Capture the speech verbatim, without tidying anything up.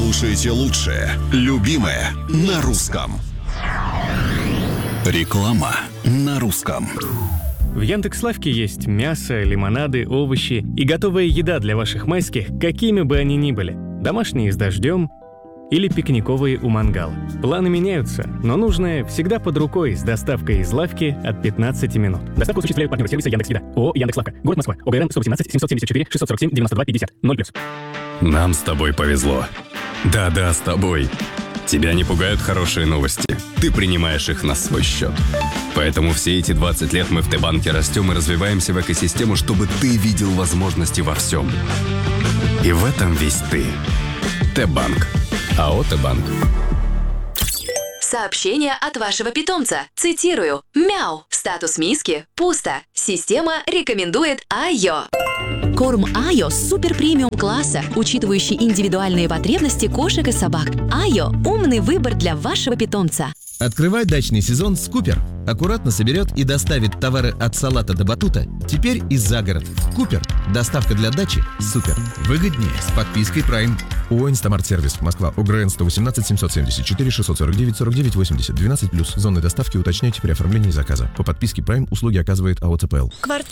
Слушайте лучшее, любимое на русском. Реклама на русском. В Яндекс.Лавке есть мясо, лимонады, овощи и готовая еда для ваших майских, какими бы они ни были. Домашние с дождем или пикниковые у мангала. Планы меняются, но нужное всегда под рукой с доставкой из лавки от пятнадцати минут. Доставку осуществляют партнеры сервиса Яндекс.Еда. ООО «Яндекс.Лавка». Город Москва. ОГРН сто восемнадцать семьсот семьдесят четыре шестьсот сорок семь девяносто два пятьдесят. ноль плюс. Нам с тобой повезло. Да-да, с тобой. Тебя не пугают хорошие новости. Ты принимаешь их на свой счет. Поэтому все эти двадцать лет мы в Т-банке растем и развиваемся в экосистему, чтобы ты видел возможности во всем. И в этом весь ты. Т-банк. АО «Т-банк». Сообщение от вашего питомца. Цитирую. Мяу. Статус миски. Пусто. Система рекомендует Айо. Корм Айо супер премиум класса, учитывающий индивидуальные потребности кошек и собак. Айо – умный выбор для вашего питомца. Открывай дачный сезон с Купер. Аккуратно соберет и доставит товары от салата до батута. Теперь и за город. Купер. Доставка для дачи. Супер. Выгоднее с подпиской Prime. ООО «Инстамарт-сервис», Москва, ОГРН сто восемнадцать семьсот семьдесят четыре шестьсот сорок девять сорок девять восемьдесят. двенадцать плюс. Зоны доставки уточняйте при оформлении заказа. По подписке Prime услуги оказывает АО «ЦПЛ».